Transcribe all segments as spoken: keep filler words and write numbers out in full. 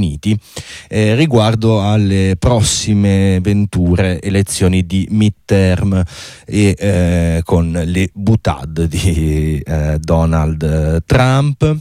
Uniti eh, riguardo alle prossime venture elezioni di midterm e eh, con le butade di eh, Donald Trump,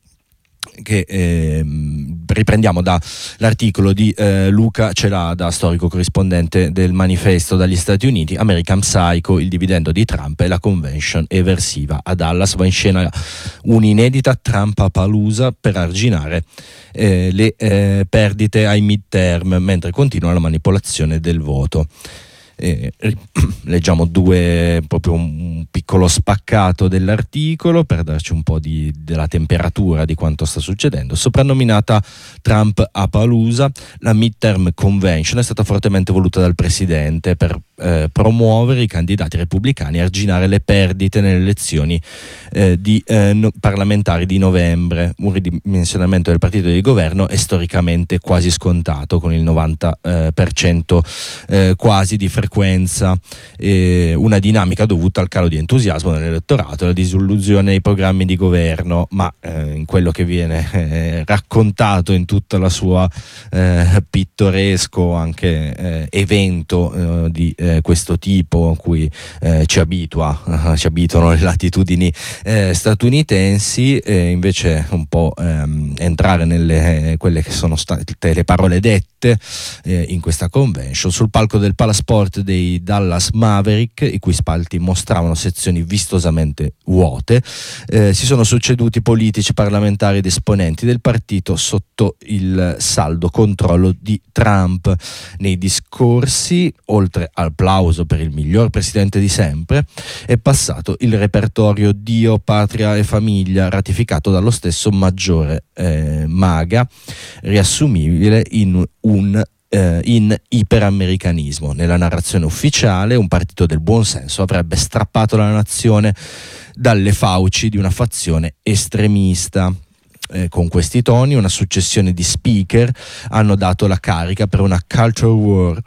che eh, riprendiamo dall'articolo di eh, Luca Celada, storico corrispondente del Manifesto dagli Stati Uniti. American Psycho, il dividendo di Trump e la convention eversiva a Dallas. Va in scena un'inedita Trumpapalooza per arginare eh, le eh, perdite ai midterm, mentre continua la manipolazione del voto. Eh, leggiamo due, proprio un piccolo spaccato dell'articolo per darci un po' di, della temperatura di quanto sta succedendo. Soprannominata Trumpapalooza, la midterm convention è stata fortemente voluta dal presidente per eh, promuovere i candidati repubblicani e arginare le perdite nelle elezioni eh, di, eh, no, parlamentari di novembre. Un ridimensionamento del partito di governo è storicamente quasi scontato, con il novanta eh, per cento eh, quasi di frequenza frequenza, eh, una dinamica dovuta al calo di entusiasmo nell'elettorato, alla disillusione ai programmi di governo, ma eh, in quello che viene eh, raccontato in tutta la sua eh, pittoresco anche eh, evento eh, di eh, questo tipo a cui eh, ci abitua, ci abituano le latitudini eh, statunitensi, e invece un po' ehm, entrare nelle eh, quelle che sono state le parole dette eh, in questa convention. Sul palco del Palasport dei Dallas Maverick, i cui spalti mostravano sezioni vistosamente vuote, eh, si sono succeduti politici, parlamentari ed esponenti del partito sotto il saldo controllo di Trump. Nei discorsi, oltre al plauso per il miglior presidente di sempre, è passato il repertorio Dio, patria e famiglia, ratificato dallo stesso maggiore eh, MAGA, riassumibile in un in iperamericanismo. Nella narrazione ufficiale, un partito del buonsenso avrebbe strappato la nazione dalle fauci di una fazione estremista. Eh, con questi toni, una successione di speaker hanno dato la carica per una culture war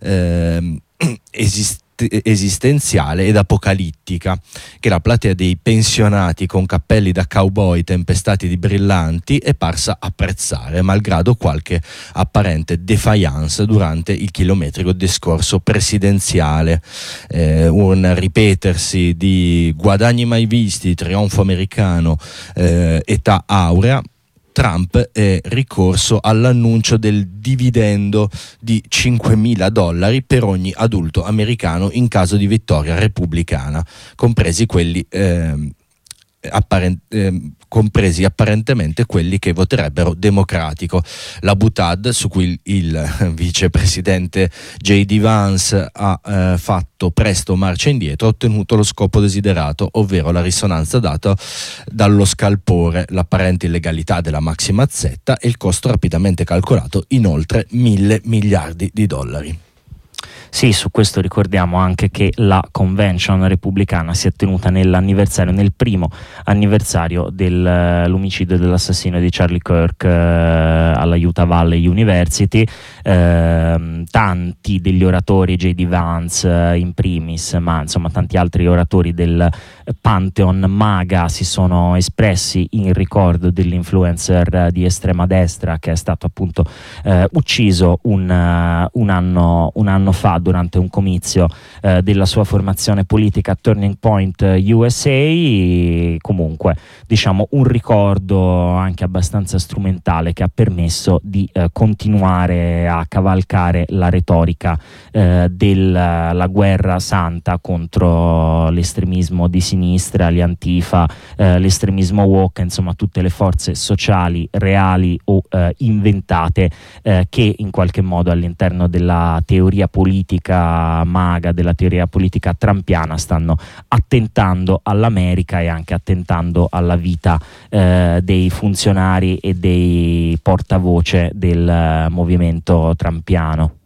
eh, esistente esistenziale ed apocalittica, che la platea dei pensionati con cappelli da cowboy tempestati di brillanti è parsa apprezzare, malgrado qualche apparente defiance durante il chilometrico discorso presidenziale. Eh, un ripetersi di guadagni mai visti, trionfo americano, eh, età aurea. Trump è ricorso all'annuncio del dividendo di cinquemila dollari per ogni adulto americano in caso di vittoria repubblicana, compresi quelli eh, apparent- eh, compresi apparentemente quelli che voterebbero democratico. La butade su cui il, il vicepresidente J D Vance ha eh, fatto presto marcia indietro ha ottenuto lo scopo desiderato, ovvero la risonanza data dallo scalpore, l'apparente illegalità della maximazzetta e il costo rapidamente calcolato in oltre mille miliardi di dollari. Sì, su questo ricordiamo anche che la convention repubblicana si è tenuta nell'anniversario, nel primo anniversario dell'omicidio dell'assassino di Charlie Kirk eh, alla Utah Valley University. Eh, tanti degli oratori, J D Vance eh, in primis, ma insomma tanti altri oratori del Pantheon MAGA si sono espressi in ricordo dell'influencer di estrema destra che è stato appunto eh, ucciso un, uh, un, anno, un anno fa durante un comizio eh, della sua formazione politica Turning Point U S A. Comunque diciamo un ricordo anche abbastanza strumentale che ha permesso di eh, continuare a cavalcare la retorica eh, della guerra santa contro l'estremismo di sinistra, gli antifa, eh, l'estremismo woke, insomma tutte le forze sociali reali o eh, inventate eh, che in qualche modo all'interno della teoria politica MAGA, della teoria politica trampiana, stanno attentando all'America e anche attentando alla vita eh, dei funzionari e dei portavoce del eh, movimento trampiano.